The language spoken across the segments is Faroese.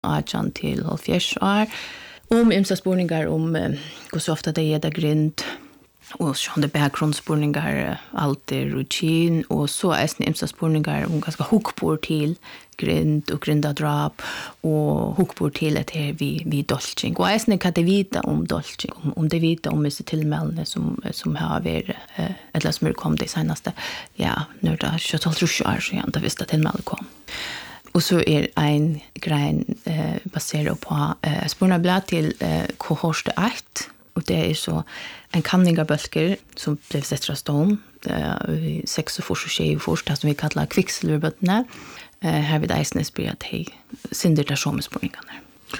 18 till 70 år. Ymsa spurningar om hur så ofta det är där grind. Och så det bakgrundsspurningar, allt är rutin. Och så är det ymsa spurningar om ganska hukbor till grind och grindadrap. Och hukbor till att det är vid dolching. Och är kan det vita om dolching. Om det vita om vissa tillmälne som har varit, eller som kom det senaste. Ja, när det 22 år sedan det visste tillmälne kom. Och så är en grej baserad på spurnablad till kohort 1. Och det är så en kanningarbölker som blev sett av stånd i 6 och 4 första som vi kallar kvicksilverbötterna. Här vid Eisnes blir att hej synder där som spurningarna.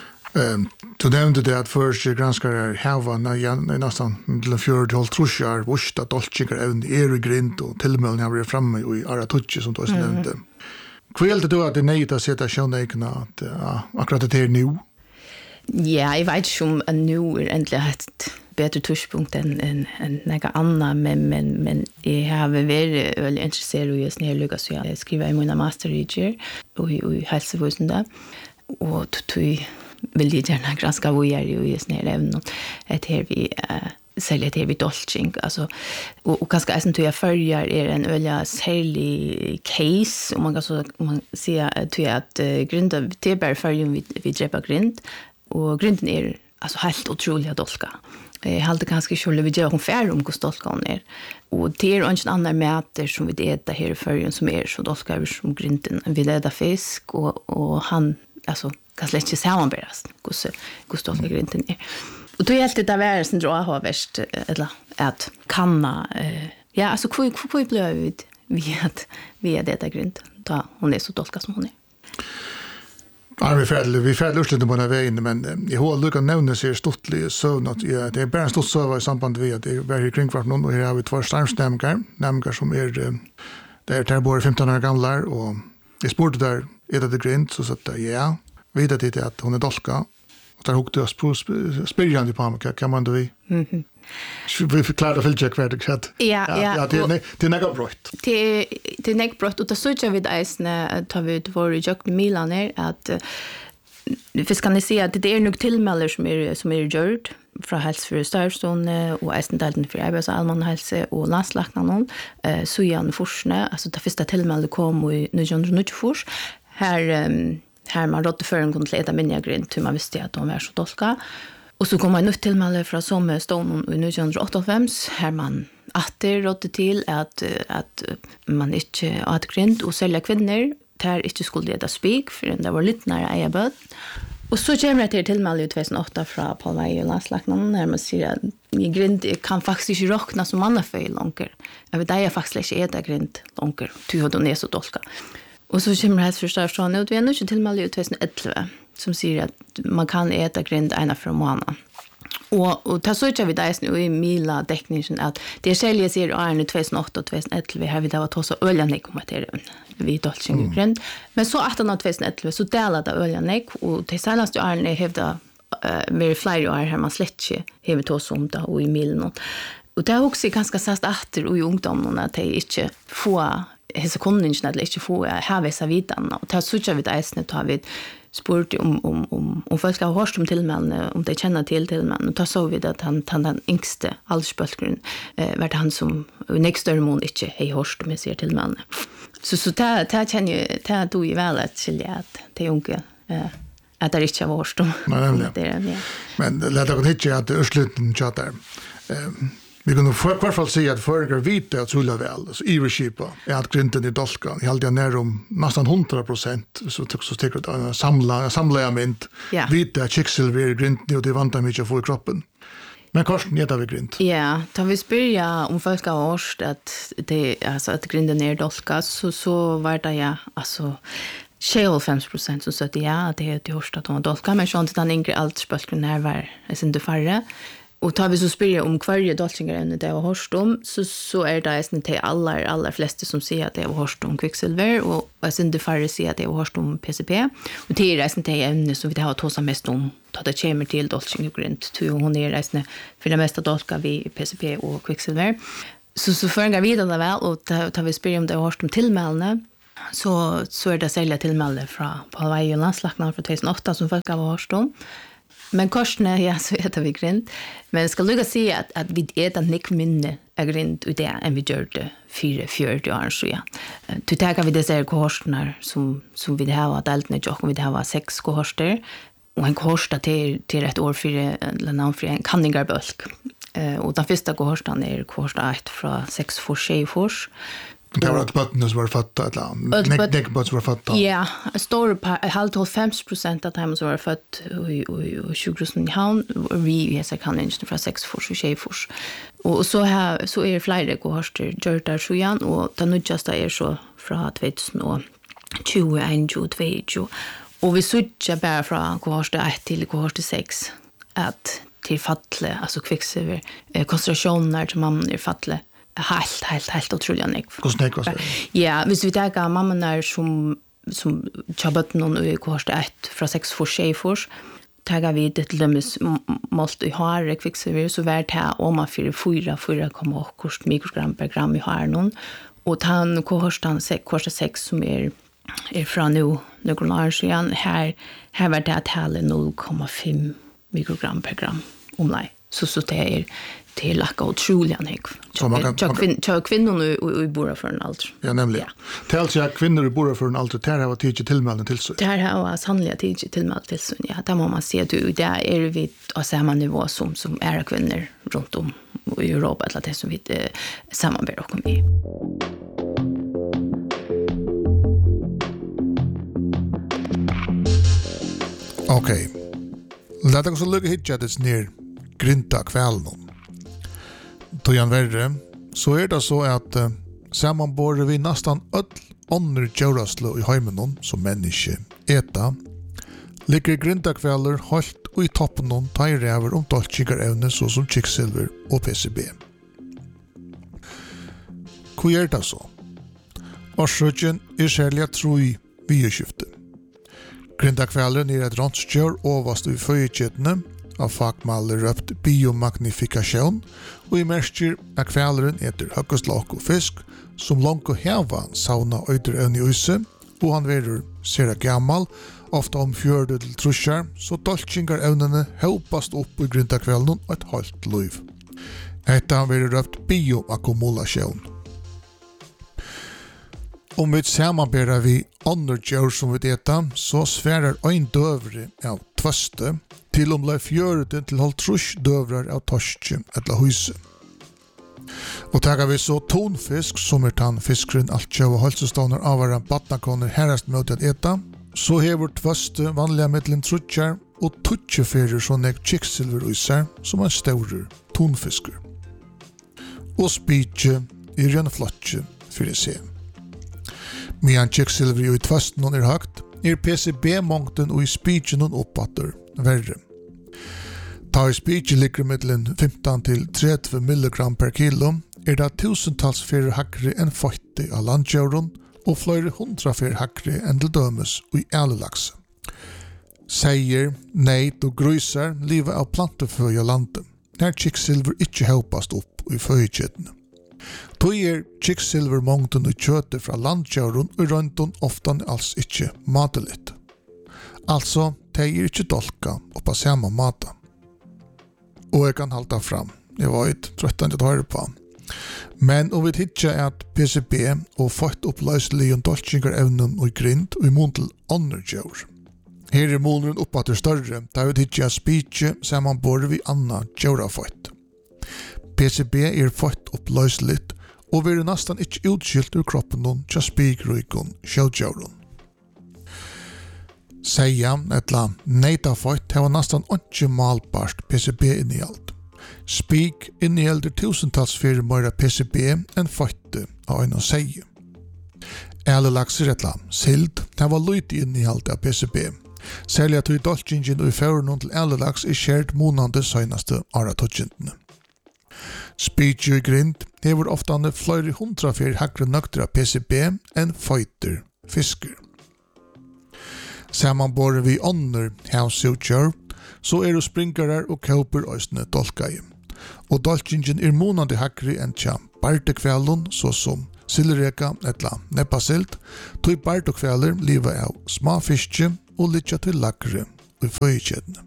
Du nämnde det att först granskare häva nästan till 4-12 år vurst att dolchinger även är i grind och tillmällen har varit framme i Aratutsi som du också nämnde. Kvällte du att det nejt att sätta sjönägna att akkurat det är nu? Ja, jag vet inte om nu är äntligen ett bättre touchpunkt än några andra, men jag har varit väldigt intresserad i att snarlycka så jag skriver i mina masterreger och i hälsovården och tog vill jag gärna granska vad jag gör i snarläven att här vi säljer det vid dolching alltså och ganska är jag följer är en öliga särlig case och man ser att grunda det bara följer vi drepa grind och grinden är alltså helt otroligt dolka. Jag hade ganska skulle vi gör ungefär om hur dolka hon är. Och det är en annan mäter som vi äter här i följen som är så dolka som grinden. Vi äter fisk och han alltså kan släcka sammanbäras hur dolka grinden är. Och då är alltid det värre som drar har värst eller att kanna ja alltså hur blir vi är detta grind då hon är så dolka som hon är. Ja, vi färd lustigt på den vägen, men jag håller du kan nämna sig stortlig så att det är bara en stort server i samband med att det är väldigt kringkvart någon och här har vi 2 starmsnämningar som är där bor 15 år gamla och jag spurte där är det grind så att ja, vet det att hon är dolka. Och där hukte oss på spyrjande på mig, kan man då vi? Vi förklarar det för kvart exakt. Ja, det är något brott. Det är något brott och det såg jag vid äsna tar vi vår jakt med Milan är att vi kan se att det är nog tillmäler som är gjort från hälsoför störstånd och ästendalten för arbets- och allmänhälsa och landslagnan så igen forsne alltså det första tillmälet kom i 1994 här man rådde för en kunde leta minjagrind till man visste att de var så dolka. Och så kom man nytt tillmäle från som stånd i 1985 här man åter rådde till att man inte åt grind och sälja kvinnor där inte skulle äta spik för det var lite nära ägaböd. Och så kommer det tillmäle i 2008 från Palmei och landslagnan när man säger att grind kan faktiskt inte räknas som mannaföj långt. Jag vet att jag faktiskt inte äta grind långt till hur de är så dolka. Och så kommer det förstås ut vi är nu inte tillmäle i 2011 som säger att man kan äta grind ena för månaden. Och ta så ut vi där nu i Mila tekniken att det säljer sig i 2008 och 2011 har vi där var så öljan kommer till vi dolching grind. Men så 18 och 2011 så delade öljan och det senaste åren hävda mer flera år här man släcker hävda tås om det och i Milan. Och det är också ganska sast åter och i ungdomen att det inte får hesa kunningen eller inte få ha vissa vidan och ta så vi där snett har vi spurt om folk har hört om tillmällen om de känner till tillmällen och ta så vi att han den yngste aldersbölken vart han som nästa mån inte har hört med sig tillmällen så ta känner ta då ju väl att skilja att det unga att det inte har hört om det men låt oss inte att ursluten chatta vi kan i hvert fall säga att föregår vita att rulla väl så i regipa är att grinden i dolkan jag hade ner om nästan 100% så tycker det samla jag mint vita chicksilver grinden och det vantar mycket för kroppen men kosten är det grind. Ja, då vi spyrja om folk har hört att det alltså att grinden är dolka så var det ja alltså 25% som sa att ja det är det hörst att de dolka men sånt den yngre aldersbölken här var sen det förra. Och tar vi så spyr om kvarje dolchingar ännu det har hörst om så är det nästan till alla flesta som säger att det har hörst om kvicksilver och sen det färre säger att det har hörst om PCP och det är nästan till ämne som vi har tagit mest om då det kommer till dolchinggrind hon är nästan för det mesta dolka vi PCP och kvicksilver så för en vidare väl och tar vi spyr om det har hörst om tillmälne så är det sälja tillmälde från Hawaii och landslagna från 2008 som folk har hört om. Men korsne, ja, så äter vi grind. Men ska lugga se att vi äter nick minne av grind i det än vi gör det 4-40 år så ja. Då tar vi dessa korsnar som vi har att allt när jag vi har 6 korster och en korsta till ett år för eller namn för en kanningarbölk. Och den första korstan är korsta 1 från 6 för 6 för. Det var ett bötten som var fatta ett land. Neckbötten som var fatta. Ja, stor 50% av dem som var fött i 20 havn vi är så kan inte från 6 för 6 för. Och så är det flera kohorter gjort där så igen och den nutjasta är så från 2021-2022. Och vi switchar bara från kohort 1 till kohort 6 att till fattle alltså kvicksilver koncentrationer till mamman är fattle helt otroligt nek. Ja, hvis vi tar mamman är som jobbat någon i kohort 1 från 6 för 6 för tar vi det till dömes måste ha kvicksilver så värt här om man för 4,8 mikrogram per gram i har någon och han kohortan 6 som är från nu några år sedan här var det att hälla 0,5 mikrogram per gram omlaj. Så det är till lacka otroliga nek. Så kvinnor i bor för en alter. Ja, nämligen. Det är alltså kvinnor i bor för en alter, det här har tidigt tillmälen till sig. Det här har sannolikt tidigt tillmälen till sig, ja. Där må man se att det är vi på samma nivå som är kvinnor runt om i Europa, eller det som vi samarbetar och med. Okej. Låt oss lukka hitja det ner grinta kvällen. Då jag värre så är det så att sammanborrar vi nästan öll andra djuraslo i heimen som människa äta ligger grinta kvällar halt och i toppen om tajräver om dolchigarävne så som kvicksilver och PCB. Hur är det så? Orsöken är särliga troi bioskifte. Grindakvällen är ett röntstjör överst i föjetjetene av fagmaler röpt biomagnifikation och i märker att kvällen äter höggestlak och fisk som långt och hävan sauna öder i huset och han verður sera gammal ofta om 4 till trusjar så dolchingar evnene hopast upp i grindakvällen ett halvt liv. Detta verður röpt bioakkumulation. Om vi sammanberar vi andra djur som vi äter så svärar en dövre av tvöste till om 4 till halvtrus dövrar av torsk eller huset. Och tagar vi så tonfisk som tannfiskren altjö och hälsoståndar av våra batnakoner härast mot att äta så hever tvöste vanliga mittlen trutjar och tutscheferer som är kvicksilverusar som en stor tonfisker. Och spitje i ren flotje för det se. Medan kvicksilver i tvösten är högt är PCB-mångden och i spitjen uppåtter värre. Ta i spitjen ligger mellan 15 till 30 milligram per kilo är det tusentals fler hackre än 40 av landjorden och flera 100 fler hackre än till dömes och i älelax. Säger, nejt och grysar lever av planteföja landet när kvicksilver inte hoppas upp i föjetjetene. Då är kvicksilvermångden och köttet från landjorden och rönton ofta alls inte mateligt. Alltså, det är inte dolka och på samma mata. Och jag kan halta fram. Jag var inte tröttande att höra på. Men om vi tittar att PCB och fått upplöslig och dolkingar ävnen och grind och i mån till andra djur. Här är målen uppåt större där vi tittar att spitje sammanborrar vi annan djura fått. PCB är fått upplösligt och vi är nästan inte utskilt ur kroppen till spikrykon kjöldjuren. Säga eller nejta fått har nästan inte malbart PCB-innehåll. Spik innehåller tusentals fler mer PCB än fått av en och säga. Älelaxer eller sild har lite innehåll av PCB. Särskilt i dolchingen och i förrun till älelax är kärt månande senaste aratogentene. Spitje och grind har ofta flera 100 fler hackre nökter av PCB än fåtter fisker. Sammanborrar vi andra havsutgör så är det springarar och kåper östne dolkai. Och dolkingen är månande hackre än tja bartekvällen såsom sillreka etla neppasilt, tog bartokveler liva av smafiske og litja til lakre og føykjedene.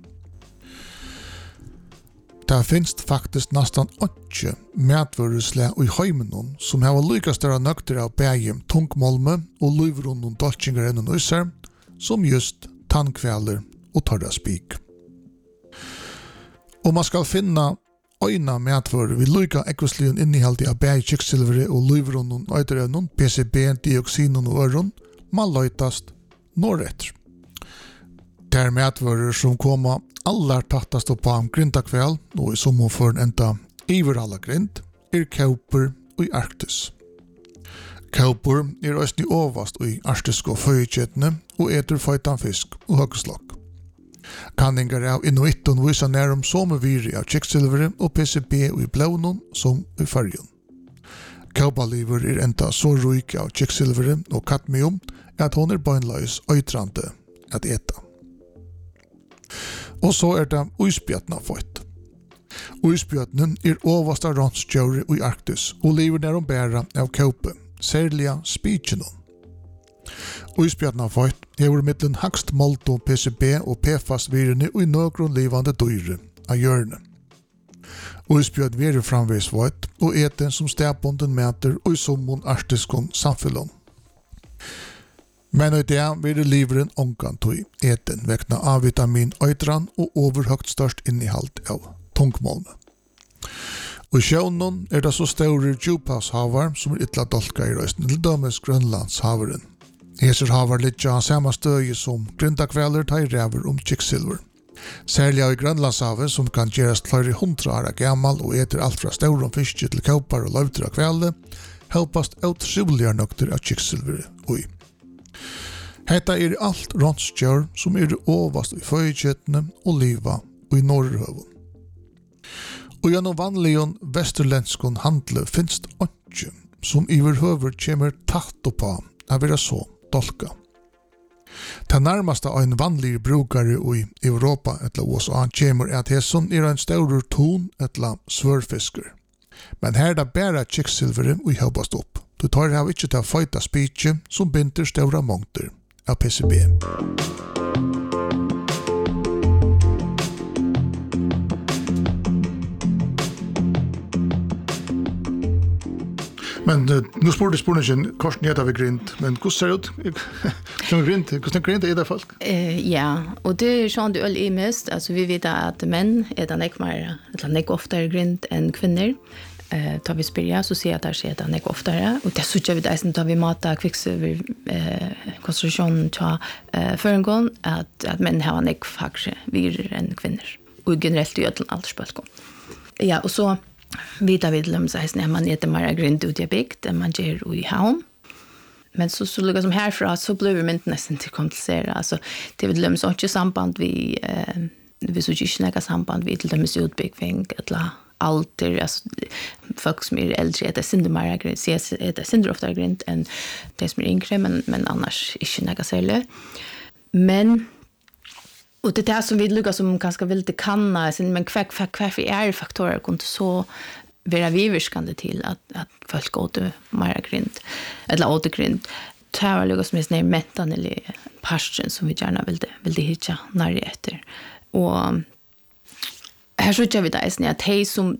Det finns faktisk nästan 8 mätvörusle i heimenon som har lika større nøkter av bægjem tungmolme og luivrunnen dolkingar enn usser, som just tannkveler og torra spik. Og man skal finna øyna mätvör vid lika ekvisligen innehaldi av bæg kiksilveri og luivrunnen øyderønnen, PCB, dioxinon og øron, man løytast norretter. Det er mätvörer som kommer allar tattast på en grindakväll og i sommar för en enda iver alla grind kauper og i Arktis. Kauper også i ovast og i arktiske og føykjetene og eter føytan fisk og høgslokk. Kanningar av inuitten viser nærum sommerviri av kiksilveri og PCB og i blånen som i färgen. Kaupaliver enda så ryk av kiksilveri og kadmium at hon beinleis øytrande at eta. Og så det uisbjørnene født. Uisbjørnen oversta rånstjøri i Arktis og lever der bæra av kaupe, særlig spikjenon. Uisbjørnene født hever mittlen hakst molto PCB og PFAS-virene og i nøkron livande dyre av hjørne. Uisbjørn verer framvis født og eten som stedbonden mæter og i sommon arktiskon samfullon. Men i det blir liveren ongan tog eten vekna A-vitamin øydran og overhøgt størst innehalt av tungmolme. Og i sjøvnen det så større djuphavshavar som ytla dolka i røysten til dømes Grønlandshavaren. Heser havar litja samme støye som grindakveler tar ræver kiksilver. Særlig av i Grønlandshavet som kan gjerast flere 100 år gammal og eter alt fra stauron fiske til kaupar og løvter av kvelde, helpast utsjuliga nøkter av kiksilver ui. Hetta alt rånstjør som ovast i føykjetene og liva og i Norrhøven. Og gjennom vanligen vesterlenskon handle finst åndsjø som iverhøver kjemer tatt på å være så dolka. Det nærmaste av en vanlig brukare i Europa etla USA kjemer at hesson en større ton etla svørfisker. Men her det bæra kiksilveret og høpast opp. Du tar av ikke til å føyta spikje som binder større mångter av PCB. Men nu spurte spurningen korsen heter vi grind, men hvordan ser det ut? Hvordan grind det folk? Ja, og det sånn det i mest, altså vi vet at menn det nek oftere grind enn kvinner. Tar vi spyrja, så ser jeg at det skjer det nek oftere, og det synes jeg vi da tar vi mata kvikksøver konstruksjonen til førengon, at menn har nek fakse virer enn kvinner, og generelt i aldersbølgen. Ja, og så vidar vi til dem när man äter mer grind ut i bygd än man gör i havn. Men så lukka som härifrån så blir vi inte nästan till komplicera. Alltså det vill dem så inte samband vi så inte några samband vi till dem utbyggning eller alter alltså folk som äldre det synd mer grind det synd ofta grind än det som yngre men annars inte några sälja. Men och det där som vi lukar som ganska vill det kanna men kvar faktorer kunde så vara viverskande till att folk går till mer grind eller återgrind. Det var lukar som är mättan eller passion som vi gärna vill det hitta när efter. Och här så jag vet att hej som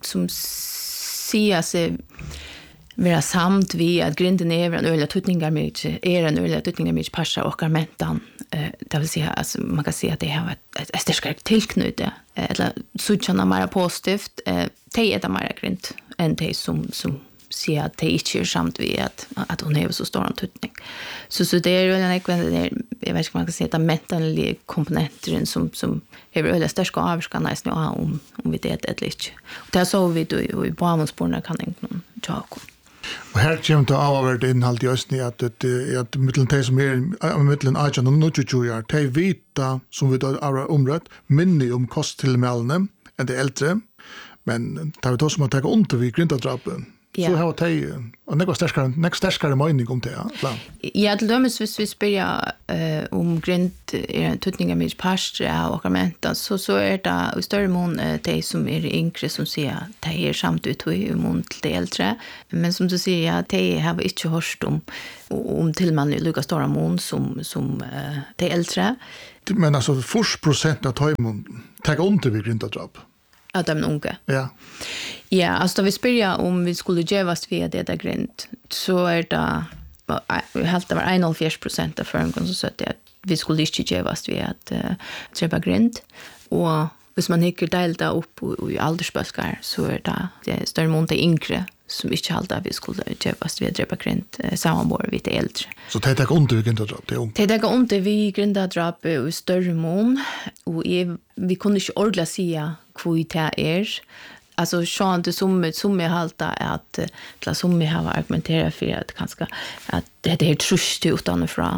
ser sig vara samt vi att grinden är en öliga tutningar mycket en öliga tutningar mycket passa och karmentan det vill säga alltså man kan se att det har ett starkt tillknyte eller sådana mer positivt det är mer grind än det som ser att det inte är samt vi att hon har så stor tutning så det är väl en jag vet inte man kan säga att mentala komponenter som är väl starka avskan nästan om vi det eller inte det så vi då i barnsporna kan inte ta. Og her kommer det av å være innhold i Østni at mittelen de som mittelen Ajan og Nutjujujar, de vita som vi da har omrødt, minne kosttilmeldene enn de eldre, men det er jo som å ta under vid grindadrappen. Ja. Så har de och något starkare mening om det. Ja, till dömes hvis vi spyrja om grind en tutninga med pastor och argumenta så det i större mån de som yngre som säger att det samt ut i mån till de äldre. Men som du säger, att de har inte hört om till man i lika stora mån som de äldre. Men alltså 40% av tajmon tar under vid grindadrap. Att de unga. Ja. Ja, alltså då vi spyrja om vi skulle gevast via det där grind så det helt det var 41% av förrän som sa att vi skulle inte gevast via att träffa grind. Och hvis man hikker delta upp i aldersbölkar så det större mån till yngre som inte halta vi skulle gevast via träffa grind sammanbord vid det äldre. Så det tar under vid grindadrap, det är ungt? Det tar under vid grindadrap i större mån och vi kunde inte ordla säga vad det är. Alltså så inte som är halta att som vi har argumenterat för att kanske att det är trust utanför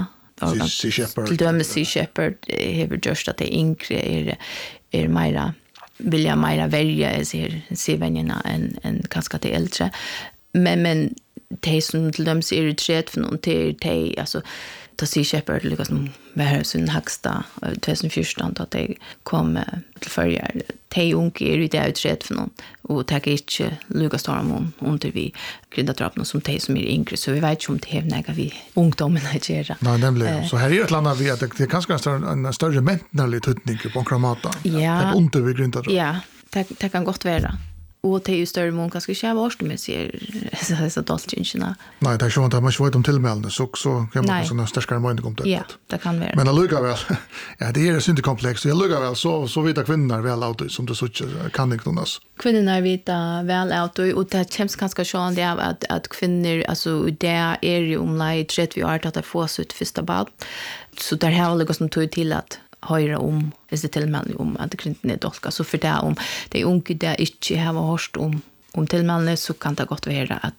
till dömes Sea Shepherd har just att det yngre är mera vilja mera välja se vännerna än kanske det äldre men det som till dömes är uträtt för någon till alltså då Sea Shepherd liksom var sin högsta 2014 att det kom till förra de unga är ju det uträtt för någon och tackar inte Lukas Tormon under vi grindadrapna som de som är yngre så vi vet inte om det är några vi ungdomen att göra. Nej, nämligen. Så här är ett land vi att det är ganska en större mental tutning på kramata. Ja. Det under vi grindadrap. Ja, det kan gott vara. Och det är ju större mån kanske inte vart med ser så dolchinchna. Nej, det är ju inte man vet om tillmälden så kan man såna starkare mening om det. Ja, det kan vara. Men alluga väl. Ja, det är inte komplext. Jag alluga väl så vita kvinnor väl out som det så kan inte nås. Kvinnorna vita väl out och det känns ganska sjön det att kvinnor alltså det är ju om like 30 år att få sitt första barn. Så där har det som tog till att höra om det tillmälning om att kvinnorna är dolka så för det om det unga där inte har hört om tillmälning så kan det gott vara att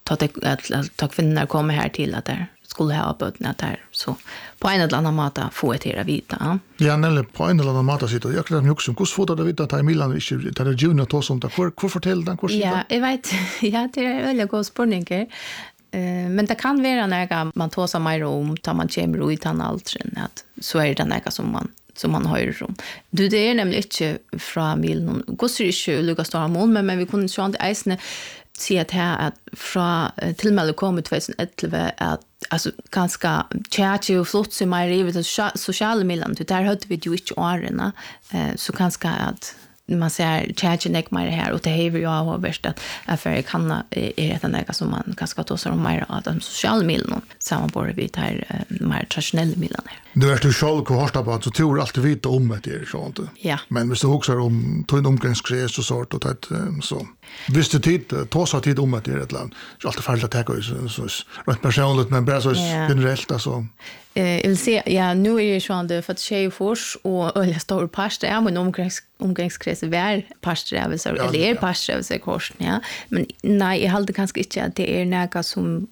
ta kvinnorna kommer här till att det skulle ha bötna där så på en eller annan måte få ett era vita. Ja, eller på en eller annan måte sitter jag kan också hur får det vita att Milan inte det junior to som där hur fortell den kurs. Ja, jag vet. Ja, det är väldigt god spårningar. Men det kan vara när man tar sig mer om tar man kommer ut an altren att så är det något som man hör om. Du det är nämligen inte från Milan. Gossar inte Lukas Tormon men vi kunde ju inte äsna se att här att från tillmäle kommit 2011 att alltså ganska tjärt och flott som är i det sociala Milan. Där hade vi ju inte årena så ganska att man ser tjärt mer här och det är ju jag har värst att för kan är det något som man kanske ta sig om mer att de sociala Milan sammanbord vi här mer traditionella Milan här. Du är du själv och har på så tror alltid vita om det är så inte. Ja. Men hvis du också om tog en omgångskrets och sort och det så. Visst det tid ta så tid om det är ett land. Så alltid färdigt att ta så rätt personligt men bara så generellt alltså. Jag vill se ja nu är det ju det för att tjej fors och jag står pastor är men omgångskrets är pastor är väl så eller är pastor är så kort ja men nej jag håller kanske inte att det är något som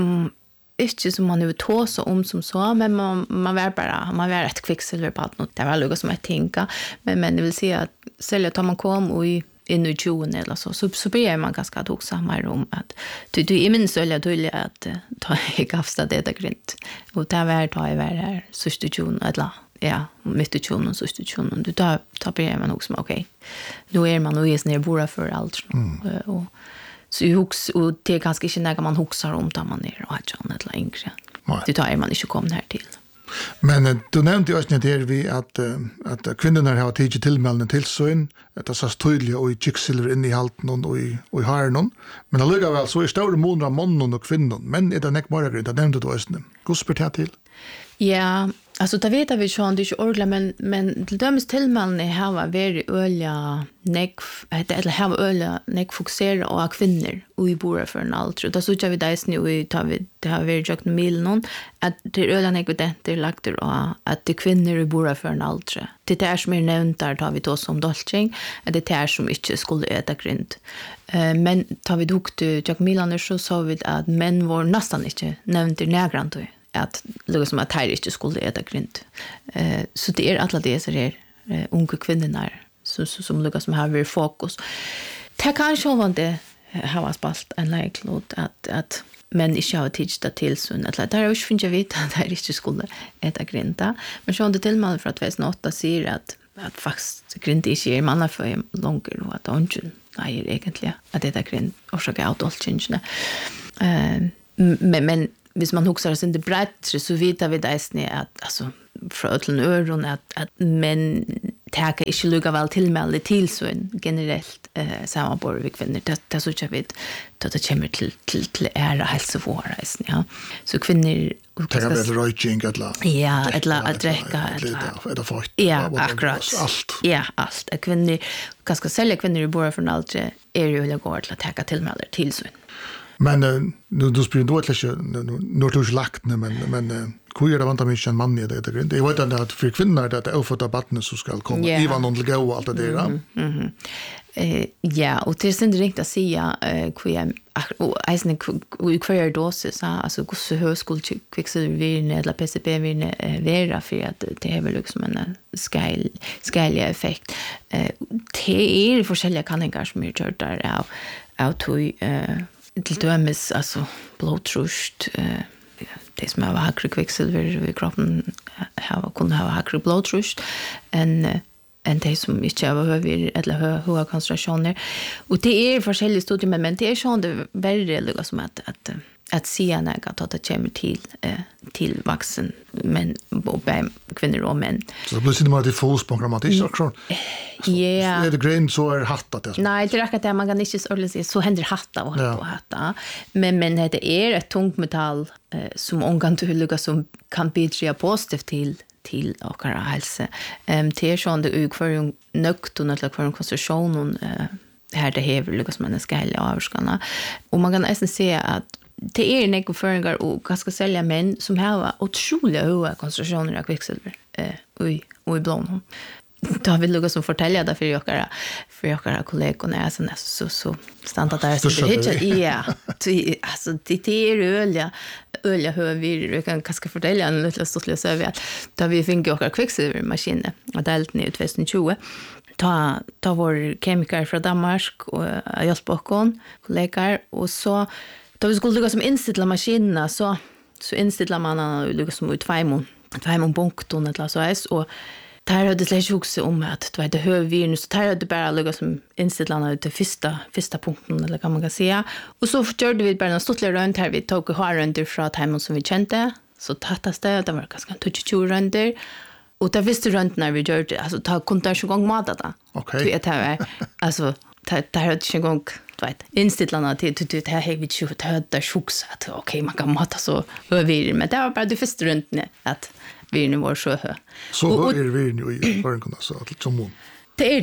inte som man nu tar så om som så men man var rätt kvicksilver på att något det var något som jag tänka men det vill säga att sälja tar man kom och in i 20 eller så blir man ganska att också mer om att du är minst så tydligt att ta i gafsta det där grint och det var ta i här substitution eller ja mitt i 20 och substitution du tar blir man också okej då är man nog just ner bora för allt och så hooks och det är ganska inte när man hoxar om där man är och har ett eller yngre. Det tar man inte komma här till. Men du nämnde ju också när vi att kvinnorna har tagit tillmälden till så in att det så tydligt och i chicksilver in i halten och i haren men alligevel så är stora månader mannen och kvinnor men är det näck bara det nämnde du också. Hur spelar det till? Ja, alltså det vet vi ju inte ordla men till dömes tillmälden har varit väldigt öliga neck eller har öliga neck fokusera och kvinnor och i bor för en allt. Då så jag vi där nu vi tar vi det har vi jag med någon att det öliga neck det lagt det att det kvinnor i bor för en allt. Det är som är nämnt där tar vi då som dolching att det är som inte skulle äta grint. Men tar vi dock till jag Milan så sa vi att män var nästan inte nämnt i nägrant att det som att här inte skulle äta grint. Så det är alla det så är unga kvinnor som Lukas som har fokus. Det kanske var det har spalt en leieklot at men ikke har tidst det til sånn at det har ikke funnet vidt at det ikke skulle ete grinta. Men så det tilmaler fra 2008 sier at faktisk grinta ikke manna for langer og at ånden er egentlig at det grint årsaker av dolkjengene. Men hvis man husker oss inte brett så vet vi det att alltså från ötlen öron att men täcka inte lugga väl till med till så generellt samarbor vi kvinnor det så jag vet att det kommer till ära hälsovård ja så kvinnor det kan väl röjning ja att dricka eller fort ja akkurat allt ja allt kvinnor ganska sälja kvinnor i bor från allt är ju eller går till att täcka till med till så men du spelar då inte nu du lagt men hur är det vant mig en man i det grund. Jag vet att för kvinnor det är ofta batten så ska komma Ivan och gå och allt det där. Ja, och det är inte riktigt att säga hur och även hur kvar dosis alltså hur så hög skulle kvicksilver eller PCB vill vara för att det är väl liksom en scale effekt. Det är olika kanningar som är gjort där av till dömes alltså blodtryck det som har högre kvicksilver i kroppen kunde ha högre blodtryck än det som inte har högre eller höga koncentrationer och det är olika studier men det är så det väldigt som att se när att det kommer till vuxen men kvinnor och män. Så det blir inte mer diffus programmatiskt också. Ja. Är det grön så är hattat det. Nej, det räcker att man kan inte så händer hatta och hatta. Men det är ett tungt metall som ongantuliga som kan bidra positivt till och hälsa. Det är så det utför nökton eller för en konstruktion här det häver liksom en skala avskanna. Och man kan nästan se att det är nekoföringar och ganska sälja män som har otroliga höga koncentrationer av kvicksilver och i blod. Då har vi lugga som fortälja det för jag kollegorna så standard där så det ja alltså det är öliga hör vi kan kanske fortälja en lite stort så vi då vi fick och kvicksilvermaskin och delt ner 2020 ta vår kemiker från Danmark och hjälpa oss kollegor och så då vi skulle lugga som inställa maskinerna så inställer man lugga som ut två punkton eller så är och där hade det också om att det hör vi nu så där hade bara lugga som inställande ut till första punkten eller kan man kan säga och så gjorde vi bara en stort runt här vi tog och har runt från hemma som vi kände så tattast det var ganska 22 runder och där visste runt när vi gjorde alltså ta kontakt en gång mat där. Okej. Det var alltså där hade en gång inställande till det här vi ju hade sjuks att okej man kan mata så hör vi men det var bara det första runt att vi nu var så här. Så är vi nu i förrän så att som det är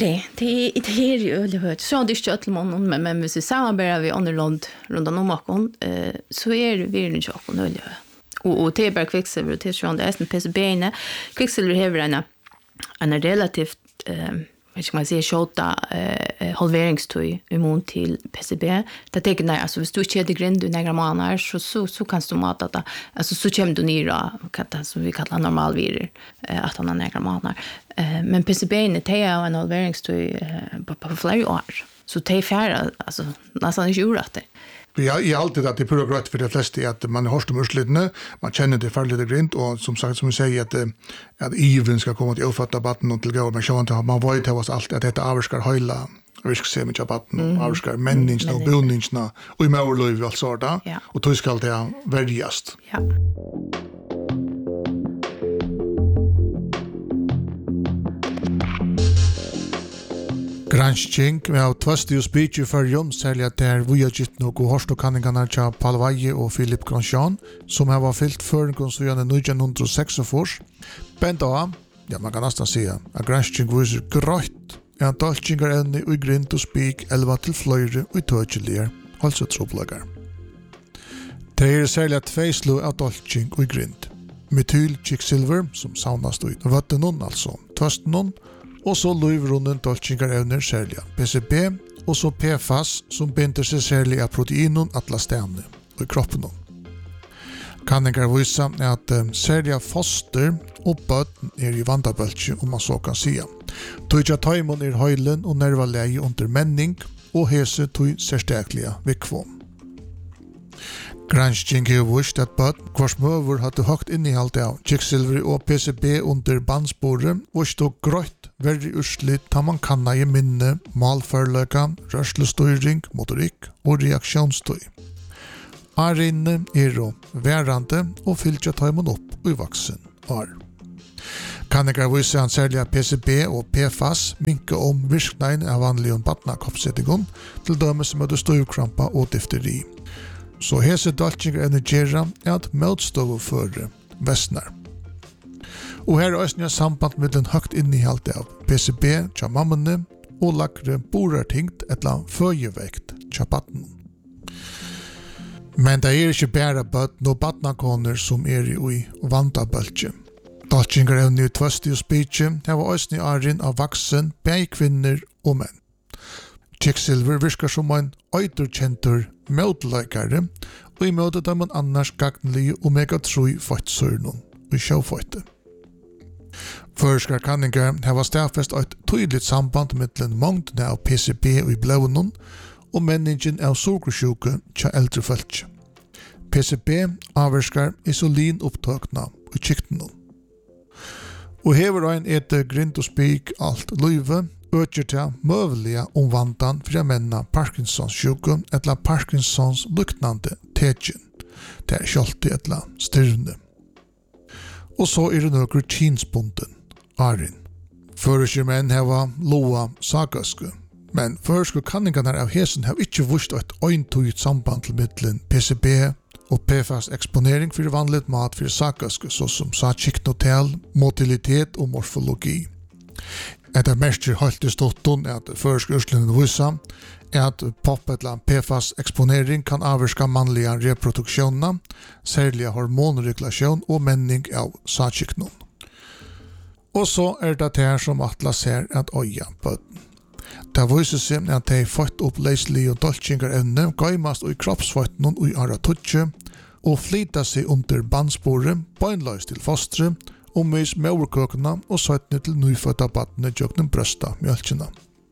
ju det hört. Så det är inte allmän men hvis vi samarbetar vi underland runt om makon så är vi nu jag och nöjd. Och det är bara kvicksilver till så det är en PCB kvicksilver har en relativt jag ska säga shota halveringstid immun till PCB. Det tänker nej alltså hvis du inte det grind några månader så kan du mata det. Alltså så kommer du ner då som vi kallar normalvirus att han några månader. Men PCB det är en halveringstid på flera år. Så det är färre alltså nästan inte gjort det. Ja, i alltid att det är progress för de flesta att man har stum urslitna, man känner det för lite grint och som sagt som vi säger att even ska komma till ofatta batten och till gå men så inte man vet det var allt att detta avskar hela riskse med batten avskar människorna och bildningarna och i möjlighet allt sådär och då ska det värdigast. Ja. Gransking med tvasti og speech i fyrjum, særlig at der vi har gitt noe hørst og kanningarna til Paul Valle og Philip Grandjean, som har fylt føringonsvigende 1946. Bent av, ja man kan nesten si, at gransking viser grøtt, at dalkingar enn i grint og spik, elva til fløyre og tøtjelige halsetropplager. Det er særlig at feislo av dalking og grint. Metyl kvicksilver, som saunast ut vattenen, altså tvøstenon, og så løyvrunnen dalkingar evner særlig PCB, og så PFAS som binder seg særlig av proteinen atla stene i kroppen. Kanningar visa at særlig foster og bøtten er i vandabøltje, om man så kan sige. Tøyja taimon er høylen og nervaleie under menning, og hese tog særstaklige vikvom. Gransking har vist at bøtt hvers møver hadde høgt innehalt av kiksilver og PCB under bandsporet, og stod grøtt verre urslitt da man kan i minne, malførløka, rørslestøyring, motorikk og reaksjonstøy. Arinne og værande og fylltja tøymon opp i vaksen år. Kannigar viser han særlig PCB og PFAS minke om virknein av vanlig badnakoppsettingon til dømes med støykrampa og difteri. Så hese daltjinger energiera at møtstovu føre vestnar. Og her er også samband med den høgt innehalt av PCB tja mammene og lagre borartingt etla føyevekt tja batten. Men det er ikke bare bøtten og badnakoner som er i vandabølge. Daltjinger evne i tvøsti og spitje har også arin av vaksen, begge kvinner og menn. Kiksilver virker som en øyderkjentur møteleikare, og i møtet er man annars gagnlige omega-3 fødtsørnum og sjåfødte. Førskar kanningar hava stafest et tydelig samband mellom mongdene av PCB og i blånen og menningen av sukkersjuke tja eldre folk. PCB avverskar isolinopptøkna i kiktenon. Og hever ein etter grind og spik alt løyve, øker til møvelige omvandan for å menna Parkinsons sjuke etla Parkinsons luknande tegjen. Det er kjolti etla styrne. Og så er det nøkker kinsbunden, arin. Føreskjer menn heva loa sagaske, men føreskjer kanningarna av hesen har ikke vust et øyntøyt samband til middelen PCB og PFAS eksponering for vanligt mat for sagaske, såsom sakiknotel, motilitet og morfologi. Etter merker holdt i stotten at føreskurslinjen viser at pop eller PFAS eksponering kan avvirka mannlige reproduksjoner, særlig hormonregulation og menning av sakiknon. Og så er det her som Atlas ser at øya bøtten. Det viser seg at de fått opp leislige og dolkingar evne gøymast i kroppsføttenen og i aratutje og flyta seg under bandsporet, bøynløys til fostre, og mys mauerkøkene og søttene til nyfødda badene gjøknen brøsta mjølkina.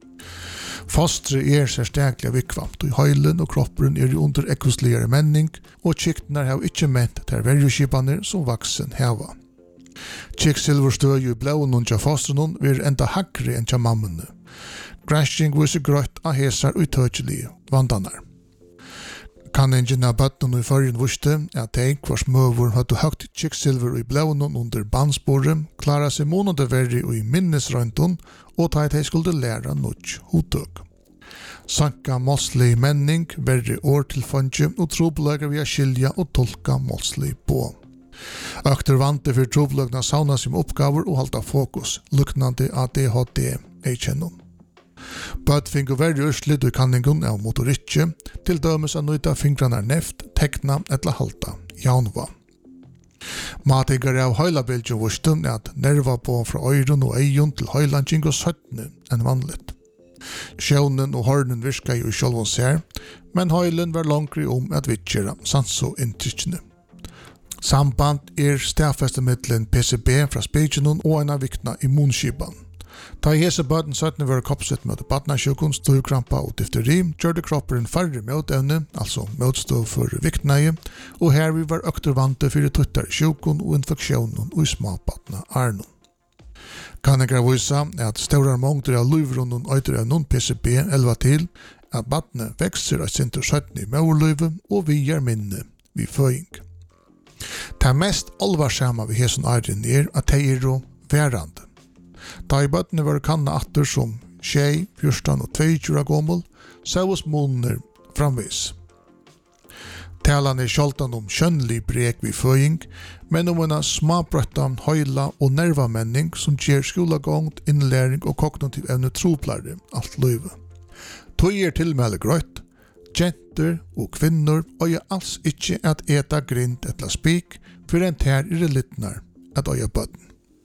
Fostre er særstaklig vikvamt, og høylen og kroppen er under ekosligere menning, og kiktene har ikke ment til verjuskipaner som vaksen heva. Kiksilverstøy i blåen og fostrenon vil enda hakkere enn til mammene. Gransking viser grøtt av hesar og tøtjelige vandanar. Kanningen av bøtten i førjen viste at de hvers møver hadde høgt kiksilver i blåen under bandsporet, klara seg måneder verre i minnesrøynton, og ta at de skulle lære noe hodtøk. Sanka målslig menning, verre år til fondje, og trobelager via skilja og tolka målslig på. Økter vante for trobelagene sauna som oppgaver og halda fokus, luknande ADHD ei kjennom. Bøtt finner verre urslit i kanningen av motorikje, til dømes av nøyta fingrene neft, tekna eller halta jaunva. Matigere av høylabilden vusten er at nerva på fra øyren og eion til høylandjeng og søttene enn vanligt. Sjøvnen og hornen virka jo i sjølvån ser, men høylen var langere at vitgjera sanso-inntrykkene. Samband er stafeste middelen PCB fra spegjennom og en av vikna immunskipan. Ta i hese bøten søttene var koppsett med badnasjukun, støykrampa og difteri, gjørte kroppen færre møtevne, altså møtstov for viktneie, og her vi var øktervante for tuttar sjukun og infeksjonen og småbadna arnon. Kanningar visa at staurar mongder av luivrunnen øyder av non PCB elva til at badne vekser av sinter søttene i møverløyve og vi er minne vid føying. Det mest alvarsamme ved hesen arren er at de er værande. Da i bøttene var kanna atter som 6, 14 og 22 år gammel, så hos måneder framvis. Talan er skjoltan om kjønnlig brek vid føying, men om en smabrøttan høyla og nervamenning som gjør skolagångt, innlæring og kognitiv evne troplare alt løyve. Tøy er tilmelde grøtt, jenter og kvinner og er alls ikke at eta grind etla spik, for en tær er littnar at øya bøtten.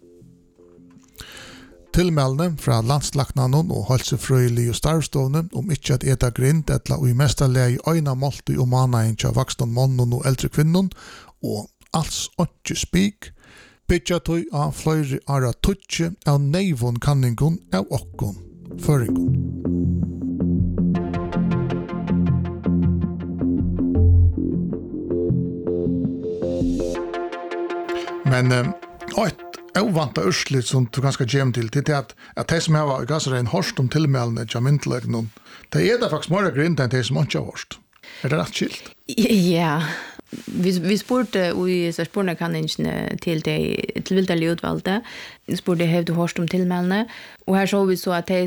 Tilmeldene fra landslagnanon og helsefrøylig og starvstående om ikke at eta grind etla og i mesta leie øyna målti og manaen tja vaksne månen og eldre kvinnen og alls ikke spik, bytja tøy av fløyre ara tutje av neivon kanningon av okkon føringon. Men ett ovanta urslit som du ganska gem till det är att det som har ganska en horst om tillmälne jag myntlägg någon. Det är det faktiskt mer grint än det som inte har horst. Är det rätt skilt? Ja. Vi spurte i spårna kanningen till det till vilda utvalda. Vi spurte hur du horst om tillmälne och här så vi så att det